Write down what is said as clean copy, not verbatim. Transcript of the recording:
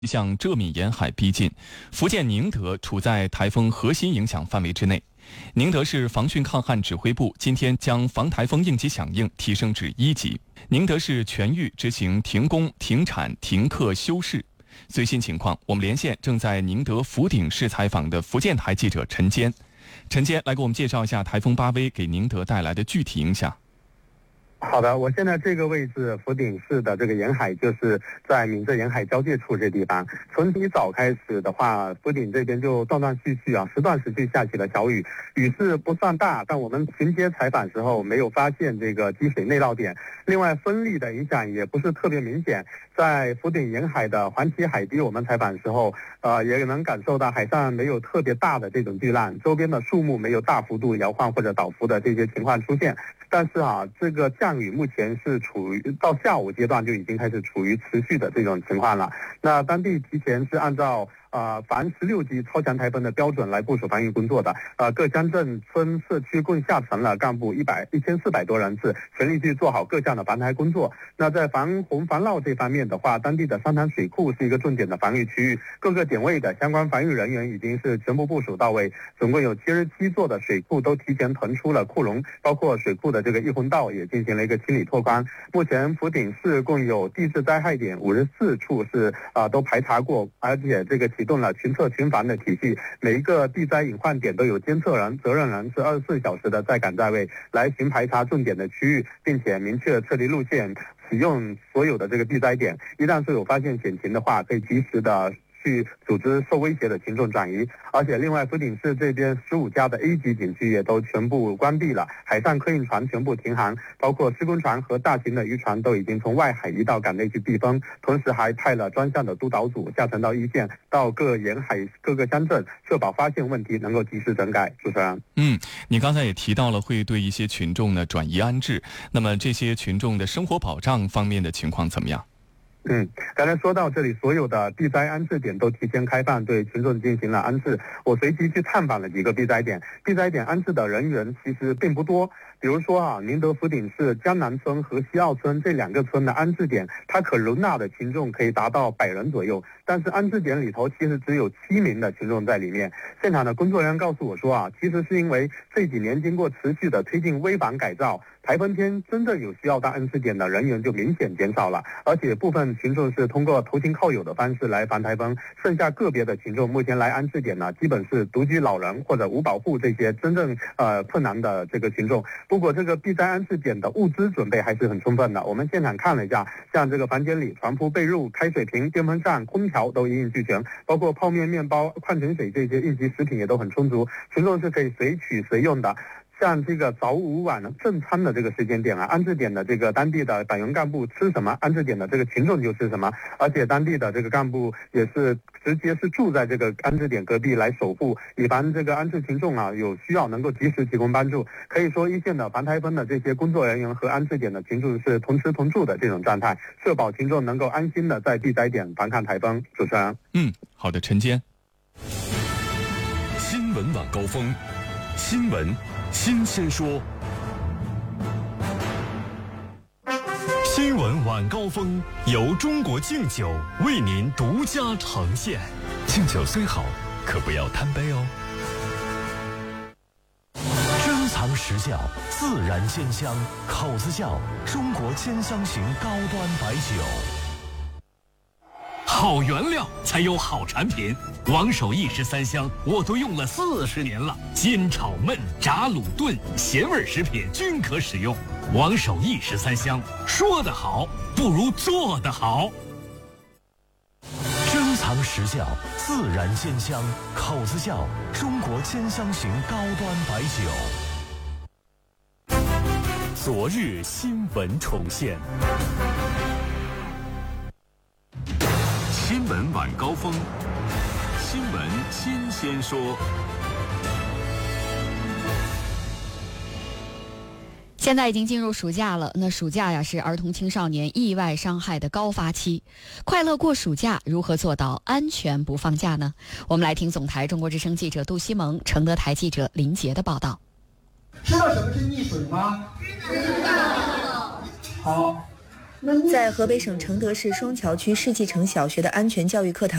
向浙闽沿海逼近，福建宁德处在台风核心影响范围之内。宁德市防汛抗旱指挥部今天将防台风应急响应提升至1级，宁德市全域执行停工、停产、停课、休市。最新情况，我们连线正在宁德福鼎市采访的福建台记者陈坚。陈坚来给我们介绍一下台风巴威给宁德带来的具体影响。 好的，我现在这个位置福鼎市的这个沿海，就是在闽浙沿海交界处这地方。从一早开始的话，福鼎这边就断断续续时断时续下起了小雨，雨势不算大，但我们巡街采访时候没有发现这个积水内涝点。另外风力的影响也不是特别明显，在福鼎沿海的环旗海堤，我们采访时候也能感受到海上没有特别大的这种巨浪，周边的树木没有大幅度摇晃或者倒伏的这些情况出现。但是这个降雨目前是处于到下午阶段就已经开始处于持续的这种情况了。那当地提前是按照防16级超强台风的标准来部署防御工作的。各乡镇村社区共下沉了干部1400多人次，全力去做好各项的防台工作。那在防洪防涝这方面的话，当地的三潭水库是一个重点的防御区域，各个点位的相关防御人员已经是全部部署到位，总共有77座的水库都提前腾出了库容，包括水库的这个溢洪道也进行了一个清理拓宽。目前福鼎市共有地质灾害点54处是都排查过，而且这个启动了群测群防的体系，每一个地灾隐患点都有监测人、责任人是24小时的在岗在位，来巡排查重点的区域，并且明确撤离路线，使用所有的这个地灾点。一旦是有发现险情的话，可以及时的去组织受威胁的群众转移。而且另外福鼎市这边15家的 A 级景区也都全部关闭了，海上客运船全部停航，包括施工船和大型的渔船都已经从外海移到港内去避风，同时还派了专项的督导组下沉到一线，到各沿海各个乡镇，确保发现问题能够及时整改。主持人， 你刚才也提到了会对一些群众呢转移安置，那么这些群众的生活保障方面的情况怎么样？ 刚才说到这里，所有的避灾安置点都提前开放，对群众进行了安置。我随即去探访了几个避灾点，避灾点安置的人员其实并不多。比如说宁德福鼎市江南村和西澳村这2个村的安置点，它可容纳的群众可以达到100人左右，但是安置点里头其实只有7名的群众在里面。现场的工作人员告诉我说其实是因为这几年经过持续的推进危防改造，台风天真正有需要到安置点的人员就明显减少了，而且部分群众是通过投亲靠友的方式来防台风，剩下个别的群众目前来安置点呢，基本是独居老人或者无保护这些真正困难的这个群众。不过这个避灾安置点的物资准备还是很充分的，我们现场看了一下，像这个房间里床铺、被褥、开水瓶、电风扇、空调都一应俱全，包括泡面、面包、矿泉水这些应急食品也都很充足，群众是可以随取随用的。像这个早午晚正餐的这个时间点安置点的这个当地的党员干部吃什么，安置点的这个群众就吃什么，而且当地的这个干部也是直接是住在这个安置点隔壁来守护，以防这个安置群众有需要能够及时提供帮助。可以说一线的防台风的这些工作人员和安置点的群众是同吃同住的这种状态，确保群众能够安心的在避灾点防抗台风。主持人， 好的，陈坚。 新闻晚高峰，新闻新鲜说。新闻晚高峰由中国敬酒为您独家呈现。敬酒虽好，可不要贪杯哦。珍藏实窖，自然鲜香，口子窖，中国千香型高端白酒。好原料才有好产品，王守义13香我都用了40年了，煎炒焖炸卤炖咸味食品均可使用。王守义13香，说得好不如做得好。珍藏实窖，自然鲜香，口子窖，中国千香型高端白酒。昨日新闻重现。新闻晚高峰，新闻新鲜说。 现在已经进入暑假了，那暑假是儿童青少年意外伤害的高发期。快乐过暑假，如何做到安全不放假呢？我们来听总台中国之声记者杜西蒙、承德台记者林杰的报道。 知道什么是溺水吗？知道。好， 在河北省承德市双桥区世纪城小学的安全教育课堂